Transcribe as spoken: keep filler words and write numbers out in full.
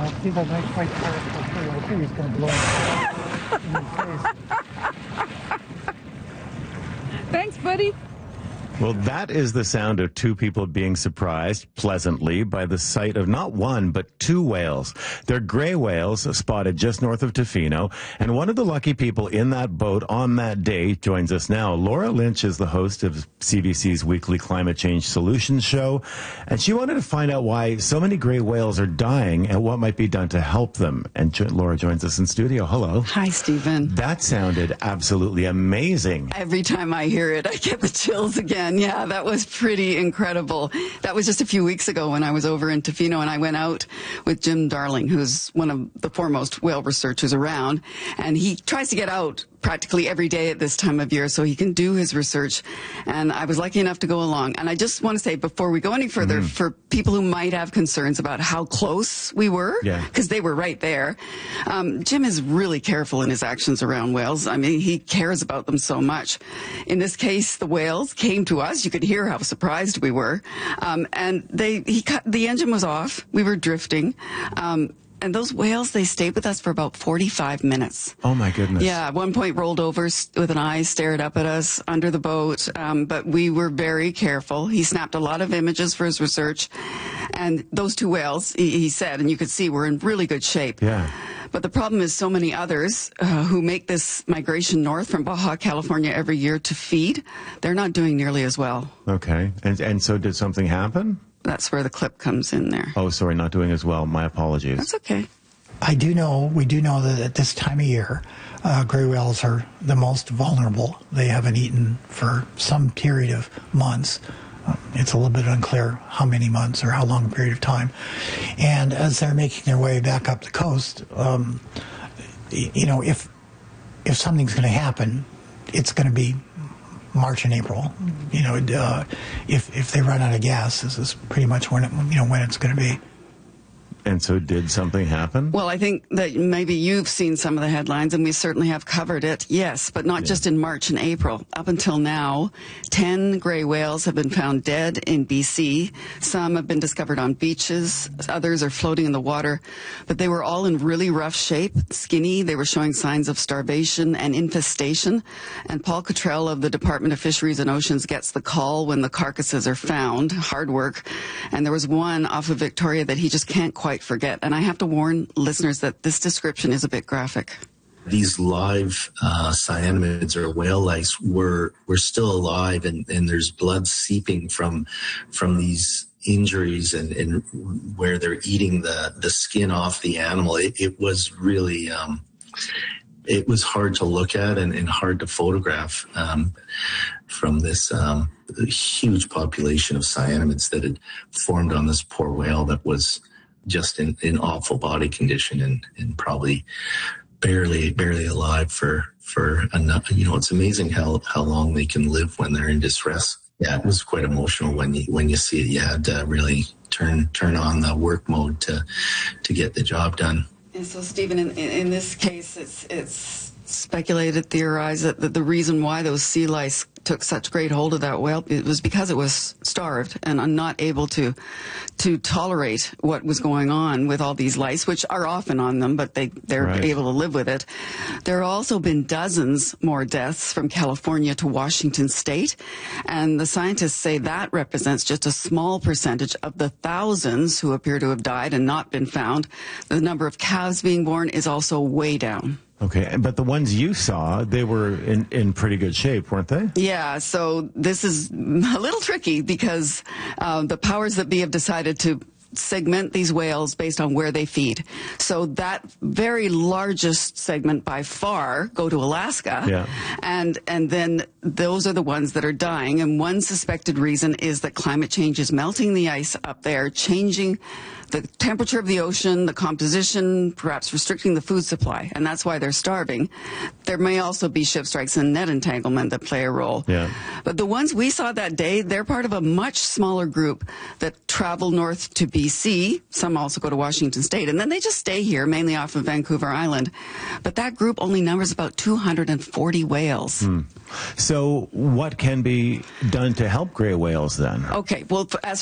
know, people might fight for it, but he's going to blow him in the face. Thanks, buddy. Well, that is the sound of two people being surprised pleasantly by the sight of not one, but two whales. They're gray whales spotted just north of Tofino, and one of the lucky people in that boat on that day joins us now. Laura Lynch is the host of C B C's weekly Climate Change Solutions show, and she wanted to find out why so many gray whales are dying and what might be done to help them. And jo- Laura joins us in studio. Hello. Hi, Stephen. That sounded absolutely amazing. Every time I hear it, I get the chills again. Yeah, that was pretty incredible. That was just a few weeks ago when I was over in Tofino, and I went out with Jim Darling, who's one of the foremost whale researchers around, and he tries to get out practically every day at this time of year so he can do his research. And I was lucky enough to go along. And I just want to say, before we go any further, mm-hmm. for people who might have concerns about how close we were, because yeah. they were right there, um, Jim is really careful in his actions around whales. I mean, he cares about them so much. In this case, the whales came to us. You could hear how surprised we were. Um, and they, he cut, the engine was off. We were drifting. Um, And those whales, they stayed with us for about forty-five minutes. Oh, my goodness. Yeah, at one point rolled over with an eye, stared up at us under the boat. Um, but we were very careful. He snapped a lot of images for his research. And those two whales, he, he said, and you could see, were in really good shape. Yeah. But the problem is so many others uh, who make this migration north from Baja California every year to feed, they're not doing nearly as well. Okay. And, and so did something happen? That's where the clip comes in there. Oh, sorry, not doing as well. My apologies. That's okay. I do know, we do know that at this time of year, uh, gray whales are the most vulnerable. They haven't eaten for some period of months. Um, it's a little bit unclear how many months or how long a period of time. And as they're making their way back up the coast, um, you know, if if something's going to happen, it's going to be March and April. You know, uh, if if they run out of gas, this is pretty much when it, you know when it's going to be. And so did something happen? Well, I think that maybe you've seen some of the headlines, and we certainly have covered it, yes, but not yeah. just in March and April. Up until now, ten gray whales have been found dead in B C. Some have been discovered on beaches. Others are floating in the water. But they were all in really rough shape, skinny. They were showing signs of starvation and infestation. And Paul Cottrell of the Department of Fisheries and Oceans gets the call when the carcasses are found. Hard work. And there was one off of Victoria that he just can't quite forget. And I have to warn listeners that this description is a bit graphic. These live uh, cyanamids or whale lice were were still alive, and, and there's blood seeping from from these injuries and, and where they're eating the, the skin off the animal. It, it was really um, it was hard to look at and, and hard to photograph um, from this um, huge population of cyanamids that had formed on this poor whale that was just in, in awful body condition and, and probably barely, barely alive for, for enough. You know, it's amazing how, how long they can live when they're in distress. Yeah, it was quite emotional when you, when you see it. You had to really turn, turn on the work mode to, to get the job done. And so, Stephen, in, in this case, it's, it's speculated, theorized that the, the reason why those sea lice took such great hold of that whale, it was because it was starved and not able to to tolerate what was going on with all these lice, which are often on them, but they, they're right. able to live with it. There have also been dozens more deaths from California to Washington state, and the scientists say that represents just a small percentage of the thousands who appear to have died and not been found. The number of calves being born is also way down. Okay, but the ones you saw, they were in, in pretty good shape, weren't they? Yeah, so this is a little tricky because uh, the powers that be have decided to segment these whales based on where they feed. So that very largest segment by far go to Alaska. Yeah. And and then those are the ones that are dying. And one suspected reason is that climate change is melting the ice up there, changing the temperature of the ocean, the composition, perhaps restricting the food supply, and that's why they're starving. There may also be ship strikes and net entanglement that play a role. Yeah. But the ones we saw that day, they're part of a much smaller group that travel north to B C. Some also go to Washington state, and then they just stay here, mainly off of Vancouver Island. But that group only numbers about two hundred forty whales. Hmm. So what can be done to help gray whales then? Okay, well, as